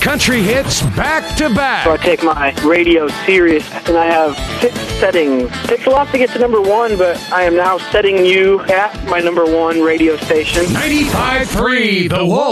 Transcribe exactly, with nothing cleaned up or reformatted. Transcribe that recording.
country hits back to back. So I take my radio serious, and I have six settings. It takes a lot to get to number one, but I am now setting you at my number one radio station. ninety-five point three The Wolf.